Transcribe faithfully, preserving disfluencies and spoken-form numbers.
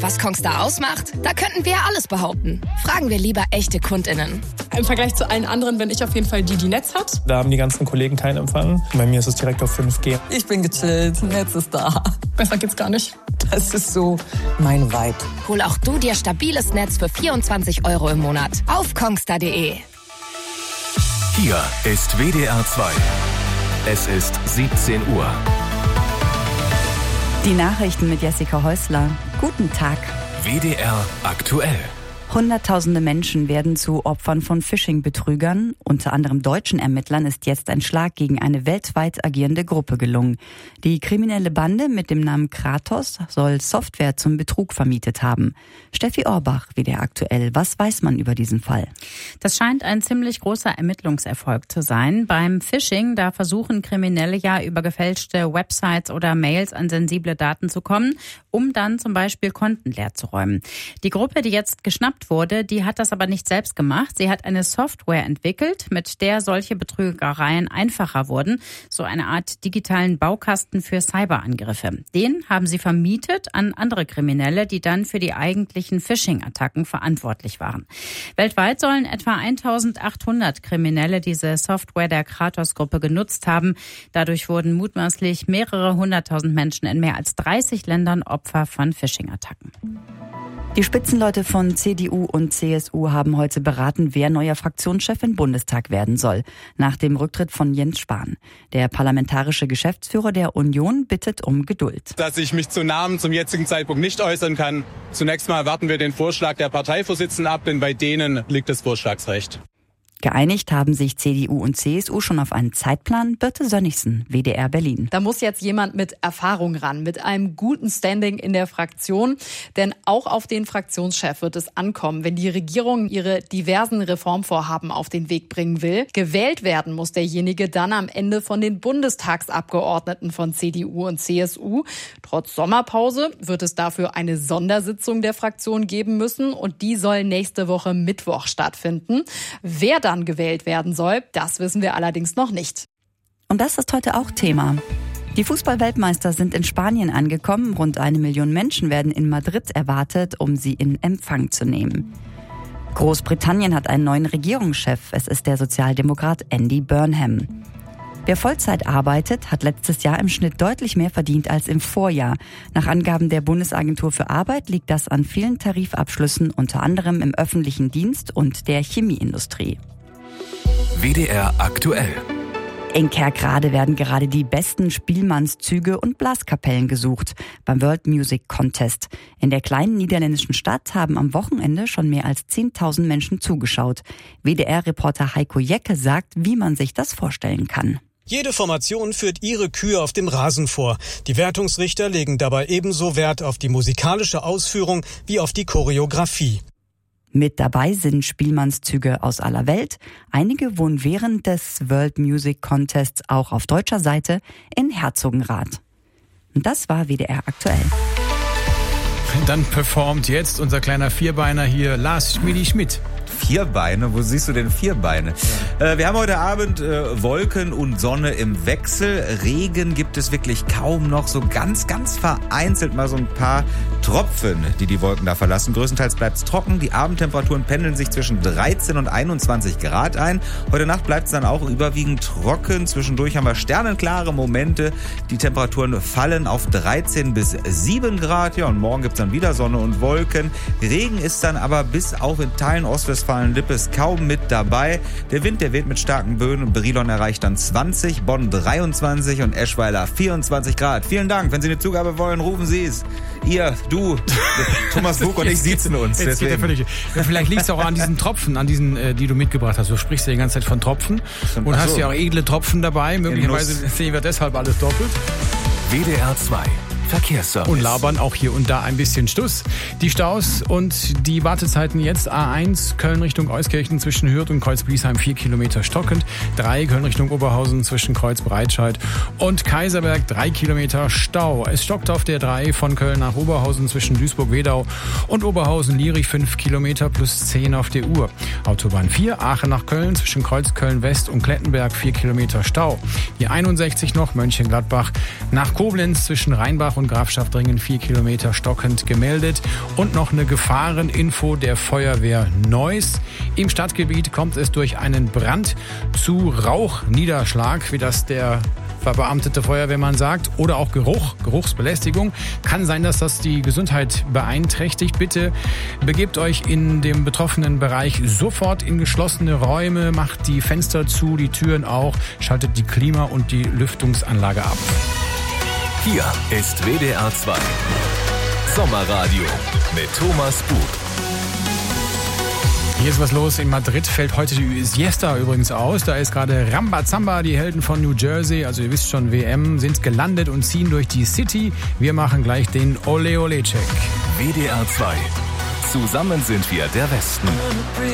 Was Kongstar ausmacht? Da könnten wir alles behaupten. Fragen wir lieber echte KundInnen. Im Vergleich zu allen anderen bin ich auf jeden Fall die, die Netz hat. Da haben die ganzen Kollegen keinen Empfang. Bei mir ist es direkt auf fünf G. Ich bin gechillt, Netz ist da. Besser geht's gar nicht. Das ist so mein Vibe. Hol auch du dir stabiles Netz für vierundzwanzig Euro im Monat auf kongstar punkt de. Hier ist W D R zwei. Es ist siebzehn Uhr. Die Nachrichten mit Jessica Häusler. Guten Tag. W D R aktuell. Hunderttausende Menschen werden zu Opfern von Phishing-Betrügern. Unter anderem deutschen Ermittlern ist jetzt ein Schlag gegen eine weltweit agierende Gruppe gelungen. Die kriminelle Bande mit dem Namen Kratos soll Software zum Betrug vermietet haben. Steffi Orbach, W D R aktuell. Was weiß man über diesen Fall? Das scheint ein ziemlich großer Ermittlungserfolg zu sein. Beim Phishing, da versuchen Kriminelle ja über gefälschte Websites oder Mails an sensible Daten zu kommen, um dann zum Beispiel Konten leer zu räumen. Die Gruppe, die jetzt geschnappt wurde, die hat das aber nicht selbst gemacht. Sie hat eine Software entwickelt, mit der solche Betrügereien einfacher wurden. So eine Art digitalen Baukasten für Cyberangriffe. Den haben sie vermietet an andere Kriminelle, die dann für die eigentlichen Phishing-Attacken verantwortlich waren. Weltweit sollen etwa eintausendachthundert Kriminelle diese Software der Kratos-Gruppe genutzt haben. Dadurch wurden mutmaßlich mehrere hunderttausend Menschen in mehr als dreißig Ländern Opfer von Phishing-Attacken. Die Spitzenleute von C D U und C S U haben heute beraten, wer neuer Fraktionschef im Bundestag werden soll, nach dem Rücktritt von Jens Spahn. Der parlamentarische Geschäftsführer der Union bittet um Geduld. Dass ich mich zu Namen zum jetzigen Zeitpunkt nicht äußern kann. Zunächst mal warten wir den Vorschlag der Parteivorsitzenden ab, denn bei denen liegt das Vorschlagsrecht. Geeinigt haben sich C D U und C S U schon auf einen Zeitplan. Birte Sönnigsen, W D R Berlin. Da muss jetzt jemand mit Erfahrung ran, mit einem guten Standing in der Fraktion. Denn auch auf den Fraktionschef wird es ankommen, wenn die Regierung ihre diversen Reformvorhaben auf den Weg bringen will. Gewählt werden muss derjenige dann am Ende von den Bundestagsabgeordneten von C D U und C S U. Trotz Sommerpause wird es dafür eine Sondersitzung der Fraktion geben müssen. Und die soll nächste Woche Mittwoch stattfinden. Wer da dann gewählt werden soll, das wissen wir allerdings noch nicht. Und das ist heute auch Thema. Die Fußball-Weltmeister sind in Spanien angekommen. Rund eine Million Menschen werden in Madrid erwartet, um sie in Empfang zu nehmen. Großbritannien hat einen neuen Regierungschef. Es ist der Sozialdemokrat Andy Burnham. Wer Vollzeit arbeitet, hat letztes Jahr im Schnitt deutlich mehr verdient als im Vorjahr. Nach Angaben der Bundesagentur für Arbeit liegt das an vielen Tarifabschlüssen, unter anderem im öffentlichen Dienst und der Chemieindustrie. W D R aktuell. In Kerkrade werden gerade die besten Spielmannszüge und Blaskapellen gesucht beim World Music Contest. In der kleinen niederländischen Stadt haben am Wochenende schon mehr als zehntausend Menschen zugeschaut. W D R-Reporter Heiko Jecke sagt, wie man sich das vorstellen kann. Jede Formation führt ihre Kühe auf dem Rasen vor. Die Wertungsrichter legen dabei ebenso Wert auf die musikalische Ausführung wie auf die Choreografie. Mit dabei sind Spielmannszüge aus aller Welt. Einige wohnen während des World Music Contests auch auf deutscher Seite in Herzogenrath. Und das war W D R aktuell. Dann performt jetzt unser kleiner Vierbeiner hier, Lars Schmidi-Schmidt. Vierbeine? Wo siehst du denn Vierbeine? Ja. Äh, wir haben heute Abend äh, Wolken und Sonne im Wechsel. Regen gibt es wirklich kaum noch. So ganz, ganz vereinzelt mal so ein paar Tropfen, die die Wolken da verlassen. Größtenteils bleibt es trocken. Die Abendtemperaturen pendeln sich zwischen dreizehn und einundzwanzig Grad ein. Heute Nacht bleibt es dann auch überwiegend trocken. Zwischendurch haben wir sternenklare Momente. Die Temperaturen fallen auf dreizehn bis sieben Grad. Ja, und morgen gibt es dann wieder Sonne und Wolken. Regen ist dann aber bis auf in Teilen Ostwestfalen-Lippe kaum mit dabei. Der Wind, der weht mit starken Böen. Brilon erreicht dann zwanzig, Bonn dreiundzwanzig und Eschweiler vierundzwanzig Grad. Vielen Dank. Wenn Sie eine Zugabe wollen, rufen Sie es. Ihr, du, Thomas Bug und ich siezen uns. Jetzt geht er völlig. Ja, vielleicht liegt es auch an diesen Tropfen, an diesen, äh, die du mitgebracht hast. Du sprichst ja die ganze Zeit von Tropfen und hast ja auch edle Tropfen dabei. Möglicherweise sehen wir deshalb alles doppelt. W D R zwei. Verkehrsservice. Und labern auch hier und da ein bisschen Stuss. Die Staus und die Wartezeiten jetzt: A eins Köln Richtung Euskirchen zwischen Hürth und Kreuz-Bliesheim vier Kilometer stockend, drei Köln Richtung Oberhausen zwischen Kreuz-Breitscheid und Kaiserberg drei Kilometer Stau. Es stockt auf der drei von Köln nach Oberhausen zwischen Duisburg-Wedau und Oberhausen-Lierich fünf Kilometer plus zehn auf der Uhr. Autobahn vier Aachen nach Köln zwischen Kreuz-Köln-West und Klettenberg vier Kilometer Stau. Die einundsechzig noch Mönchengladbach nach Koblenz zwischen Rheinbach und von Grafschaftringen vier Kilometer stockend gemeldet. Und noch eine Gefahreninfo der Feuerwehr Neuss. Im Stadtgebiet kommt es durch einen Brand zu Rauchniederschlag, wie das der verbeamtete Feuerwehrmann sagt, oder auch Geruch, Geruchsbelästigung. Kann sein, dass das die Gesundheit beeinträchtigt. Bitte begebt euch in dem betroffenen Bereich sofort in geschlossene Räume, macht die Fenster zu, die Türen auch, schaltet die Klima- und die Lüftungsanlage ab. Hier ist W D R zwei Sommerradio mit Thomas Buch. Hier ist was los. In Madrid fällt heute die Siesta übrigens aus. Da ist gerade Rambazamba, die Helden von New Jersey, also ihr wisst schon, W M, sind gelandet und ziehen durch die City. Wir machen gleich den Ole-Ole-Check. W D R zwei. Zusammen sind wir der Westen.